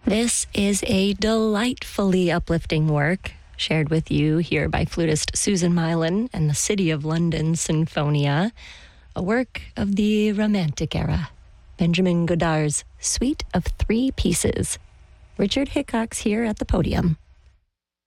This is a delightfully uplifting work shared with you here by flutist Susan Mylan and the City of London Sinfonia, a work of the Romantic era, Benjamin Godard's Suite of Three Pieces. Richard Hickox here at the podium.